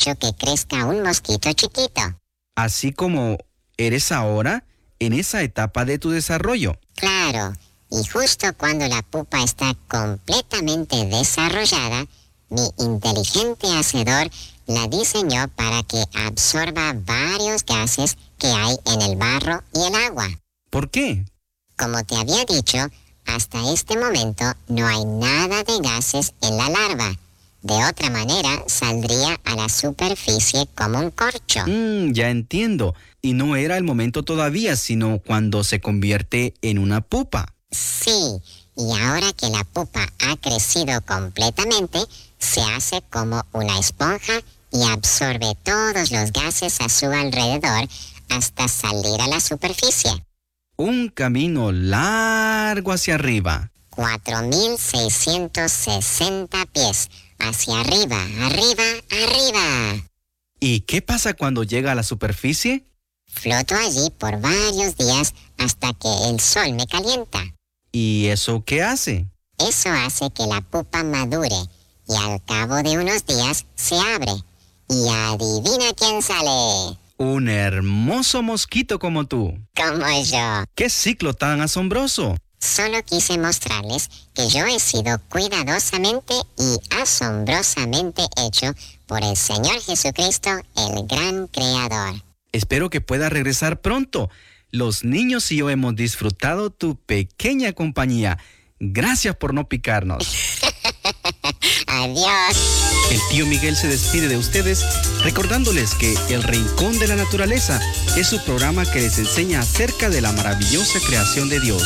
hecho que crezca un mosquito chiquito. Así como eres ahora en esa etapa de tu desarrollo. Claro, y justo cuando la pupa está completamente desarrollada, mi inteligente hacedor la diseñó para que absorba varios gases que hay en el barro y el agua. ¿Por qué? Como te había dicho, hasta este momento no hay nada de gases en la larva. De otra manera, saldría a la superficie como un corcho. Ya entiendo. Y no era el momento todavía, sino cuando se convierte en una pupa. Sí, y ahora que la pupa ha crecido completamente, se hace como una esponja y absorbe todos los gases a su alrededor hasta salir a la superficie. Un camino largo hacia arriba. 4.660 pies. Hacia arriba, arriba, arriba. ¿Y qué pasa cuando llega a la superficie? Floto allí por varios días hasta que el sol me calienta. ¿Y eso qué hace? Eso hace que la pupa madure y al cabo de unos días se abre. Y adivina quién sale. Un hermoso mosquito como tú. Como yo. ¡Qué ciclo tan asombroso! Solo quise mostrarles que yo he sido cuidadosamente y asombrosamente hecho por el Señor Jesucristo, el gran Creador. Espero que puedas regresar pronto. Los niños y yo hemos disfrutado tu pequeña compañía. Gracias por no picarnos. Adiós. El tío Miguel se despide de ustedes recordándoles que El Rincón de la Naturaleza es su programa que les enseña acerca de la maravillosa creación de Dios.